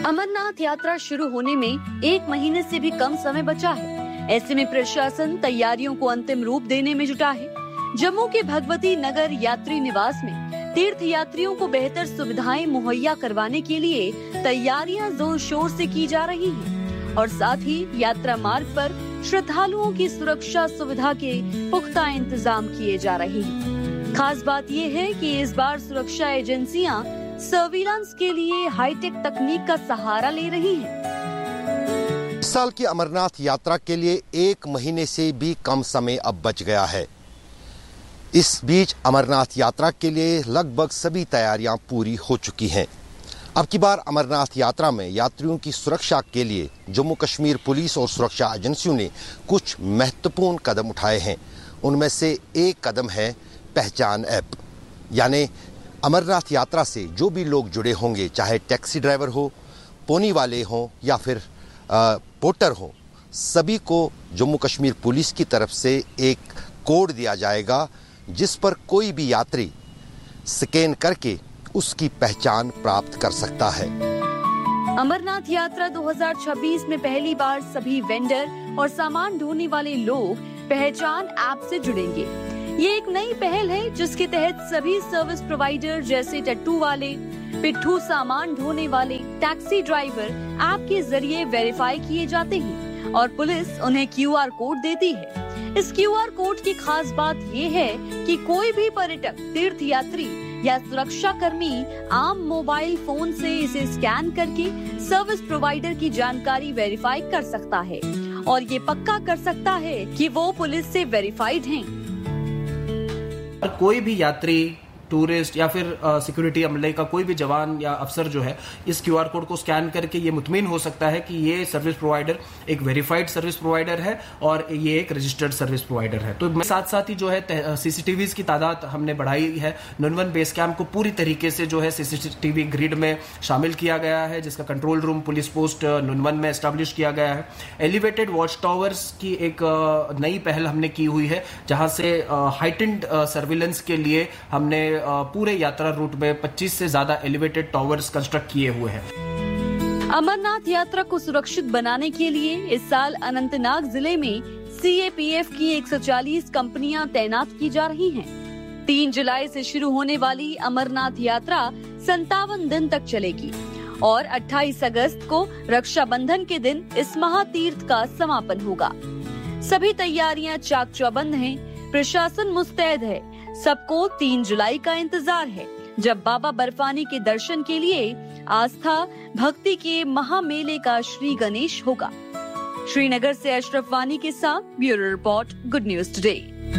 अमरनाथ यात्रा शुरू होने में 1 महीने से भी कम समय बचा है। ऐसे में प्रशासन तैयारियों को अंतिम रूप देने में जुटा है। जम्मू के भगवती नगर यात्री निवास में तीर्थ यात्रियों को बेहतर सुविधाएं मुहैया करवाने के लिए तैयारियां जोर शोर से की जा रही हैं और साथ ही यात्रा मार्ग पर श्रद्धालुओं की सुरक्षा सुविधा के पुख्ता इंतजाम किए जा रहे हैं। खास बात ये है कि इस बार सुरक्षा एजेंसियां सर्विलांस के लिए हाईटेक तकनीक का सहारा ले रही हैं। इस साल की अमरनाथ यात्रा के लिए 1 महीने से भी कम समय अब बच गया है। इस बीच अमरनाथ यात्रा के लिए लगभग सभी तैयारियां पूरी हो चुकी हैं। अब की बार अमरनाथ यात्रा में यात्रियों की सुरक्षा के लिए जम्मू कश्मीर पुलिस और सुरक्षा एजेंसियों ने कुछ महत्वपूर्ण कदम उठाए हैं। उनमें से एक कदम है पहचान ऐप। यानी अमरनाथ यात्रा से जो भी लोग जुड़े होंगे, चाहे टैक्सी ड्राइवर हो, पोनी वाले हों या फिर पोर्टर हो, सभी को जम्मू कश्मीर पुलिस की तरफ से एक कोड दिया जाएगा जिस पर कोई भी यात्री स्कैन करके उसकी पहचान प्राप्त कर सकता है। अमरनाथ यात्रा 2026 में पहली बार सभी वेंडर और सामान ढोने वाले लोग पहचान ऐप से जुड़ेंगे। ये एक नई पहल है जिसके तहत सभी सर्विस प्रोवाइडर जैसे टट्टू वाले, पिट्ठू सामान ढोने वाले, टैक्सी ड्राइवर ऐप के जरिए वेरीफाई किए जाते हैं और पुलिस उन्हें QR कोड देती है। इस QR कोड की खास बात ये है कि कोई भी पर्यटक, तीर्थ यात्री या सुरक्षा कर्मी आम मोबाइल फोन से इसे स्कैन करके सर्विस प्रोवाइडर की जानकारी वेरीफाई कर सकता है और ये पक्का कर सकता है कि वो पुलिस से वेरीफाइड हैं। कोई भी यात्री, टूरिस्ट या फिर सिक्योरिटी अमले का कोई भी जवान या अफसर जो है इस QR कोड को स्कैन करके ये मुतमिन हो सकता है कि ये सर्विस प्रोवाइडर एक वेरीफाइड सर्विस प्रोवाइडर है और ये एक रजिस्टर्ड सर्विस प्रोवाइडर है। तो साथ साथ ही जो है CCTVs की तादाद हमने बढ़ाई है। नुनवन बेस कैंप को पूरी तरीके से जो है CCTV ग्रिड में शामिल किया गया है, जिसका control room police post Nunwan में एस्टेब्लिश किया गया है। एलिवेटेड वॉच टावर्स की एक नई पहल हमने की हुई है, जहां से हाइटेंड सर्विलेंस के लिए हमने पूरे यात्रा रूट में 25 से ज्यादा एलिवेटेड टावर्स कंस्ट्रक्ट किए हुए हैं। अमरनाथ यात्रा को सुरक्षित बनाने के लिए इस साल अनंतनाग जिले में CAPF की 140 कंपनियां तैनात की जा रही हैं। 3 जुलाई से शुरू होने वाली अमरनाथ यात्रा 57 दिन तक चलेगी और 28 अगस्त को रक्षाबंधन के दिन इस महातीर्थ का समापन होगा। सभी तैयारियां चाक चौबंद हैं। प्रशासन मुस्तैद है। सबको 3 जुलाई का इंतजार है, जब बाबा बर्फानी के दर्शन के लिए आस्था भक्ति के महामेले का श्री गणेश होगा। श्रीनगर से अशरफ वानी के साथ bureau report, good news today.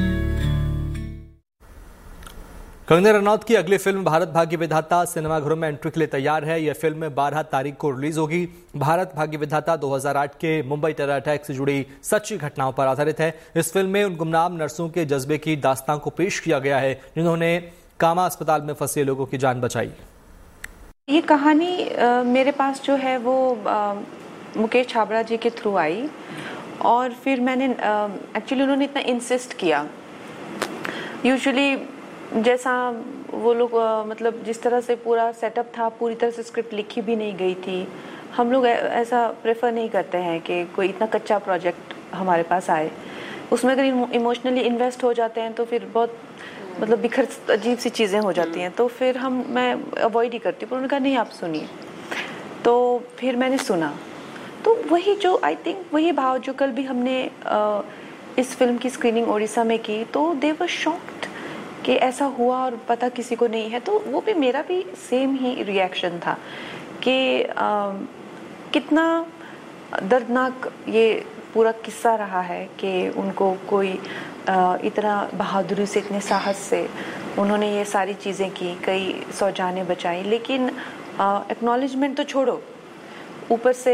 Kangana Ranaut की अगली फिल्म भारत भाग्य विधाता सिनेमाघरों में एंट्री के लिए तैयार है। यह फिल्म 12 तारीख को रिलीज होगी। भारत भाग्य विधाता 2008 के मुंबई टेरर अटैक से जुड़ी सच्ची घटनाओं पर आधारित है। इस फिल्म में उन गुमनाम नर्सों के जज्बे की दास्तान को पेश किया गया है जिन्होंने कामा अस्पताल में फंसे लोगों की जान बचाई। ये कहानी मेरे पास जो है वो मुकेश छाबड़ा जी के थ्रू आई और फिर मैंने एक्चुअली उन्होंने इतना इंसिस्ट किया। यूजुअली जैसा वो लोग मतलब जिस तरह से पूरा सेटअप था, पूरी तरह से स्क्रिप्ट लिखी भी नहीं गई थी। हम लोग ऐसा प्रेफर नहीं करते हैं कि कोई इतना कच्चा प्रोजेक्ट हमारे पास आए। उसमें अगर इमोशनली इन्वेस्ट हो जाते हैं तो फिर बहुत मतलब बिखर अजीब सी चीज़ें हो जाती हैं, तो फिर मैं अवॉइड ही करती हूँ। पर उन्होंने कहा नहीं, आप सुनिए। तो फिर मैंने सुना, तो वही जो आई थिंक वही भाव जो कल भी हमने इस फिल्म की स्क्रीनिंग उड़ीसा में की, तो दे वर शॉक्ड कि ऐसा हुआ और पता किसी को नहीं है। तो वो भी मेरा भी सेम ही रिएक्शन था कि कितना दर्दनाक ये पूरा किस्सा रहा है कि उनको कोई इतना बहादुरी से, इतने साहस से उन्होंने ये सारी चीज़ें की, कई 100 जानें बचाई। लेकिन एक्नॉलेजमेंट तो छोड़ो, ऊपर से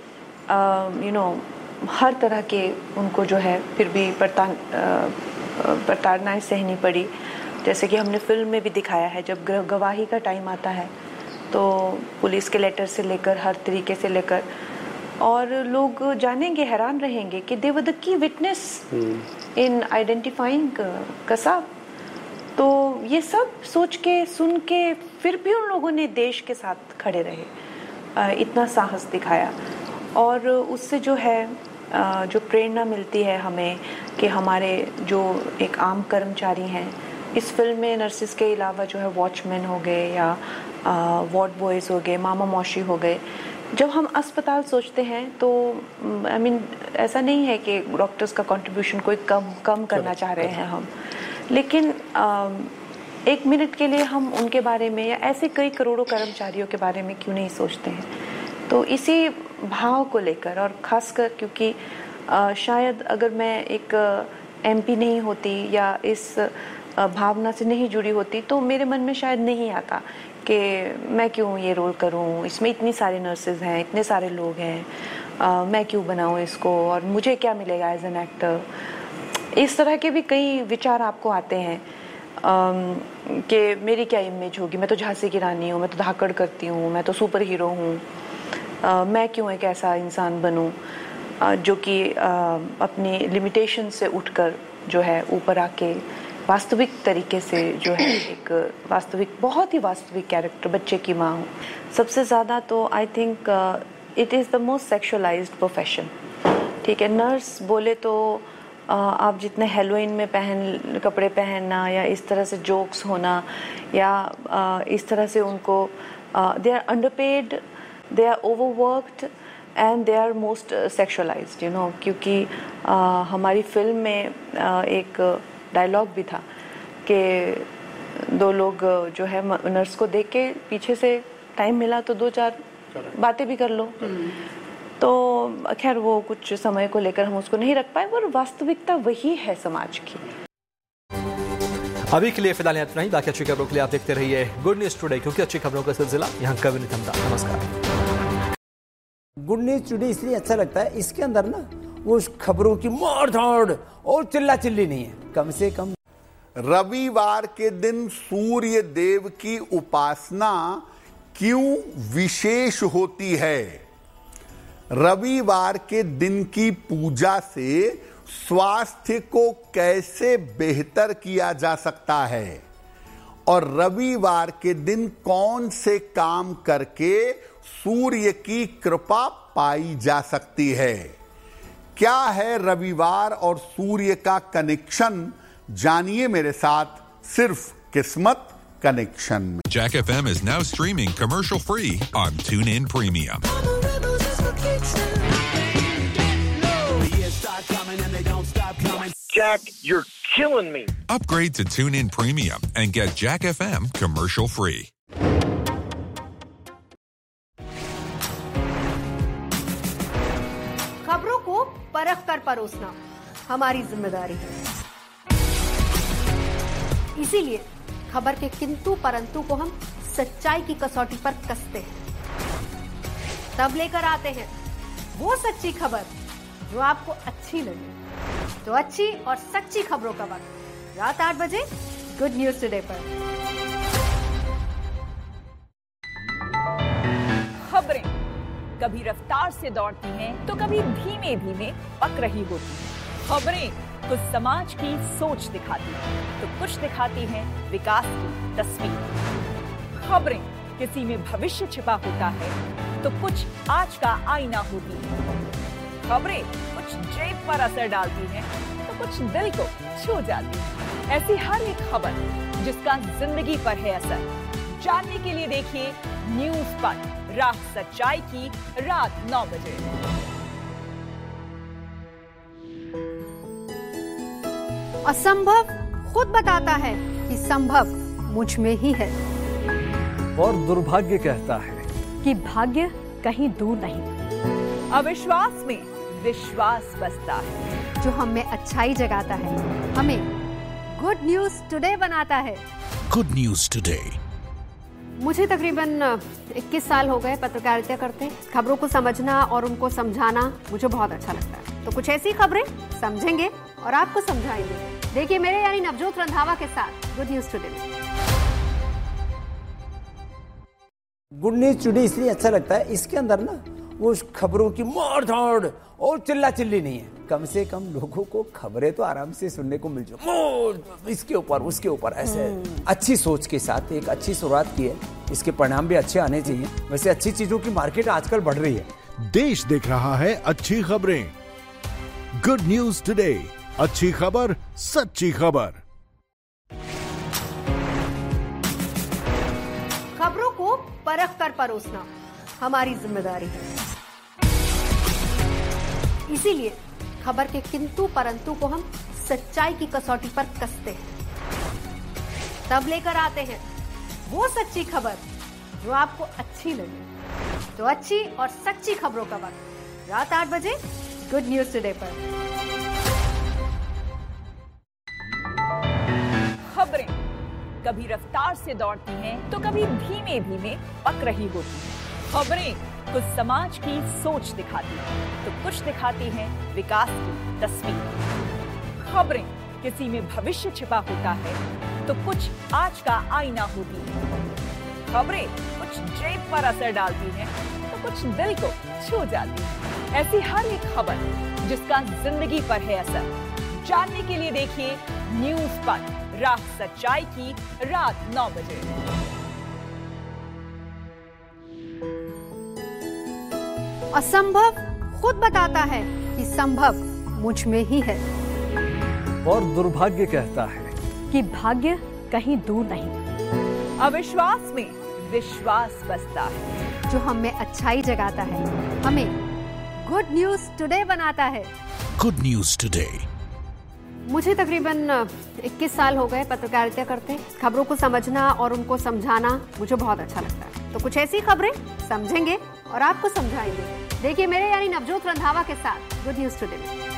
हर तरह के उनको जो है फिर भी प्रताड़नाएं सहनी पड़ी। जैसे कि हमने फिल्म में भी दिखाया है, जब गवाही का टाइम आता है तो पुलिस के लेटर से लेकर हर तरीके से लेकर, और लोग जानेंगे, हैरान रहेंगे कि दे were the key witness in identifying Kasab. तो ये सब सोच के सुन के फिर भी उन लोगों ने देश के साथ खड़े रहे। इतना साहस दिखाया। और उससे जो है जो प्रेरणा मिलती है हमें कि हमारे जो एक आम कर्मचारी हैं, इस फिल्म में नर्सिस के अलावा जो है वॉचमैन हो गए या वार्ड बॉयज़ हो गए, मामा मौशी हो गए। जब हम अस्पताल सोचते हैं तो आई मीन ऐसा नहीं है कि डॉक्टर्स का कंट्रीब्यूशन कोई कम करना चाह रहे हैं हम, लेकिन एक मिनट के लिए हम उनके बारे में या ऐसे कई करोड़ों कर्मचारियों के बारे में क्यों नहीं सोचते हैं। तो इसी भाव को लेकर, और ख़ासकर क्योंकि शायद अगर मैं एक एमपी नहीं होती या इस भावना से नहीं जुड़ी होती तो मेरे मन में शायद नहीं आता कि मैं क्यों ये रोल करूं, इसमें इतनी सारी नर्सेज हैं, इतने सारे लोग हैं, मैं क्यों बनाऊं इसको और मुझे क्या मिलेगा एज एन एक्टर। इस तरह के भी कई विचार आपको आते हैं कि मेरी क्या इमेज होगी, मैं तो झांसी की रानी हूँ, मैं तो धाकड़ करती हूँ, मैं तो सुपर हीरो हूँ, मैं क्यों एक ऐसा इंसान बनूं जो कि अपनी लिमिटेशन से उठकर जो है ऊपर आके वास्तविक तरीके से जो है एक वास्तविक, बहुत ही वास्तविक कैरेक्टर, बच्चे की माँ हूँ। सबसे ज़्यादा तो I think it is the most सेक्शुअलाइज्ड profession. ठीक है, नर्स बोले तो आप जितने हेलोइन में कपड़े पहनना या इस तरह से जोक्स होना या इस तरह से उनको they are underpaid, they are overworked and they are most सेक्शुअलाइज्ड, you know. क्योंकि हमारी फिल्म में एक डायलॉग भी था कि दो लोग जो है नर्स को देख के पीछे से टाइम मिला तो 2-4 बातें भी कर लो। तो खैर वो कुछ समय को लेकर हम उसको नहीं रख पाए, पर वास्तविकता वही है समाज की। अभी के लिए फिलहाल इतना ही। बाकी अच्छी खबरों के लिए आप देखते रहिए गुड न्यूज टुडे, क्योंकि अच्छी खबरों का सिलसिला यहाँ कभी नहीं थमता। नमस्कार। गुड न्यूज टुडे इसलिए अच्छा लगता है, इसके अंदर ना वो खबरों की मार धाड़ और चिल्ला चिल्ली नहीं है, कम से कम। रविवार के दिन सूर्य देव की उपासना क्यों विशेष होती है? रविवार के दिन की पूजा से स्वास्थ्य को कैसे बेहतर किया जा सकता है और रविवार के दिन कौन से काम करके सूर्य की कृपा पाई जा सकती है? क्या है रविवार और सूर्य का कनेक्शन? जानिए मेरे साथ सिर्फ किस्मत कनेक्शन में। Jack FM is now streaming commercial free on TuneIn Premium. Jack, you're killing me. Upgrade to TuneIn Premium and get Jack FM commercial free. खबरों को परख कर परोसना हमारी जिम्मेदारी है। इसीलिए खबर के किंतु परंतु को हम सच्चाई की कसौटी पर कसते हैं, तब लेकर आते हैं वो सच्ची खबर जो आपको अच्छी लगे। तो अच्छी और सच्ची खबरों का वक्त रात 8 बजे गुड न्यूज टुडे पर। खबरें कभी रफ्तार से दौड़ती हैं तो कभी धीमे धीमे पक रही होती हैं। खबरें कुछ समाज की सोच दिखाती हैं तो कुछ दिखाती हैं विकास की तस्वीर। खबरें किसी में भविष्य छिपा होता है तो कुछ आज का आईना होती है। खबरें कुछ जेब पर असर डालती हैं तो कुछ दिल को छू जाती है। ऐसी हर एक खबर जिसका जिंदगी पर है असर, जानने के लिए देखिए न्यूज़ पर राह सच्चाई की रात 9 बजे। असंभव खुद बताता है कि संभव मुझ में ही है, और दुर्भाग्य कहता है कि भाग्य कहीं दूर नहीं। अविश्वास में विश्वास बसता है, जो हमें अच्छाई जगाता है, हमें गुड न्यूज टुडे बनाता है। Good news today. मुझे तकरीबन 21 साल हो गए पत्रकारिता करते। खबरों को समझना और उनको समझाना मुझे बहुत अच्छा लगता है। तो कुछ ऐसी खबरें समझेंगे और आपको समझाएंगे। देखिए मेरे यानी नवजोत रंधावा के साथ गुड न्यूज टुडे में। गुड न्यूज टुडे इसलिए अच्छा लगता है, इसके अंदर ना उस खबरों की मार धाड़ और चिल्ला चिल्ली नहीं है। कम से कम लोगों को खबरें तो आराम से सुनने को मिल जाए, इसके ऊपर उसके ऊपर ऐसे अच्छी सोच के साथ एक अच्छी शुरुआत की है, इसके परिणाम भी अच्छे आने चाहिए। वैसे अच्छी चीजों की मार्केट आजकल बढ़ रही है। देश देख रहा है अच्छी खबरें। गुड न्यूज टुडे, अच्छी खबर सच्ची खबर। खबरों को परख कर परोसना हमारी जिम्मेदारी है। इसीलिए खबर के किंतु परंतु को हम सच्चाई की कसौटी पर कसते हैं, तब लेकर आते हैं वो सच्ची खबर जो आपको अच्छी लगे। तो अच्छी और सच्ची खबरों का वक्त रात 8 बजे गुड न्यूज टुडे पर। खबरें कभी रफ्तार से दौड़ती हैं तो कभी धीमे धीमे पक रही होती हैं। खबरें कुछ समाज की सोच दिखाती हैं तो कुछ दिखाती हैं विकास की तस्वीर। खबरें किसी में भविष्य छिपा होता है तो कुछ आज का आईना होती है। खबरें कुछ जेब पर असर डालती हैं तो कुछ दिल को छू जाती है। ऐसी हर एक खबर जिसका जिंदगी पर है असर, जानने के लिए देखिए न्यूज़ पर राह सच्चाई की रात 9 बजे। असंभव खुद बताता है कि संभव मुझ में ही है, और दुर्भाग्य कहता है कि भाग्य कहीं दूर नहीं। अविश्वास में विश्वास बसता है। जो हमें अच्छाई जगाता है, हमें गुड न्यूज टुडे बनाता है। Good news today. मुझे तकरीबन 21 साल हो गए पत्रकारिता करते। खबरों को समझना और उनको समझाना मुझे बहुत अच्छा लगता है। तो कुछ ऐसी खबरें समझेंगे और आपको समझाएंगे। देखिए मेरे यानी नवजोत रंधावा के साथ गुड न्यूज टुडे में।